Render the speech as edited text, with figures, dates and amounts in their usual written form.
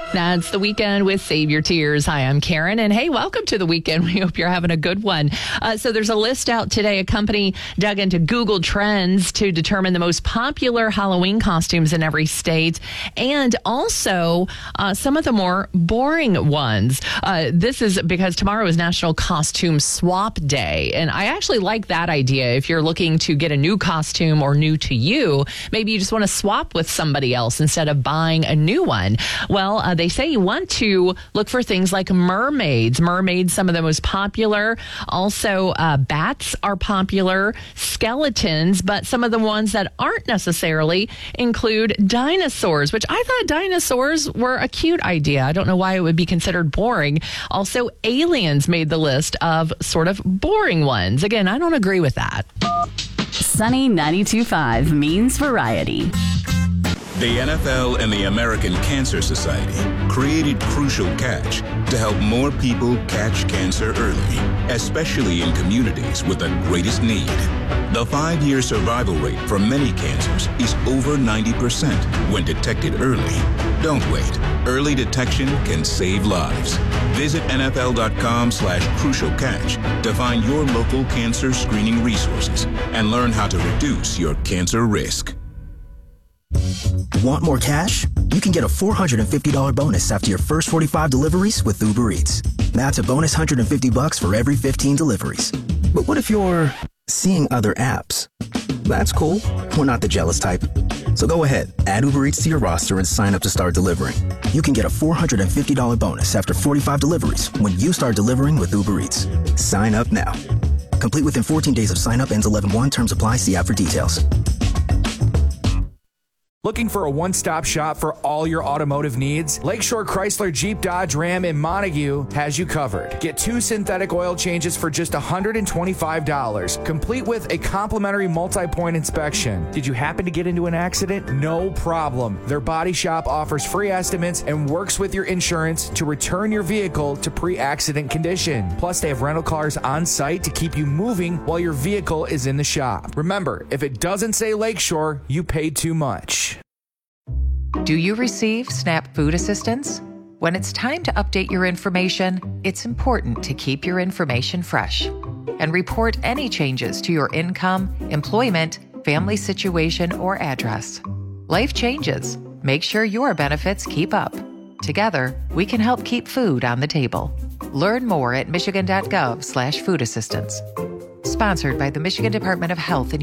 That's The Weekend with Save Your Tears. Hi, I'm Karen, and hey, welcome to The Weekend. We hope you're having a good one. So there's a list out today. A company dug into Google Trends to determine the most popular Halloween costumes in every state, and also some of the more boring ones. This is because tomorrow is National Costume Swap Day, and I actually like that idea. If you're looking to get a new costume or new to you, maybe you just want to swap with somebody else instead of buying a new one. Well, they say you want to look for things like mermaids. Mermaids, some of the most popular. Also, bats are popular. Skeletons, but some of the ones that aren't necessarily include dinosaurs, which I thought dinosaurs were a cute idea. I don't know why it would be considered boring. Also, aliens made the list of sort of boring ones. Again, I don't agree with that. Sunny 92.5 means variety. The NFL and the American Cancer Society created Crucial Catch to help more people catch cancer early, especially in communities with the greatest need. The 5-year survival rate for many cancers is over 90% when detected early. Don't wait. Early detection can save lives. Visit NFL.com/Crucial Catch to find your local cancer screening resources and learn how to reduce your cancer risk. Want more cash? You can get a $450 bonus after your first 45 deliveries with Uber Eats. That's a bonus $150 for every 15 deliveries. But what if you're seeing other apps? That's cool. We're not the jealous type. So go ahead, add Uber Eats to your roster and sign up to start delivering. You can get a $450 bonus after 45 deliveries when you start delivering with Uber Eats. Sign up now. Complete within 14 days of sign up. Ends 11/1. Terms apply. See app for details. Looking for a one-stop shop for all your automotive needs? Lakeshore Chrysler Jeep Dodge Ram in Montague has you covered. Get 2 synthetic oil changes for just $125, complete with a complimentary multi-point inspection. Did you happen to get into an accident? No problem. Their body shop offers free estimates and works with your insurance to return your vehicle to pre-accident condition. Plus, they have rental cars on site to keep you moving while your vehicle is in the shop. Remember, if it doesn't say Lakeshore, you paid too much. Do you receive SNAP food assistance? When it's time to update your information, it's important to keep your information fresh and report any changes to your income, employment, family situation, or address. Life changes. Make sure your benefits keep up. Together, we can help keep food on the table. Learn more at michigan.gov/food assistance. Sponsored by the Michigan Department of Health and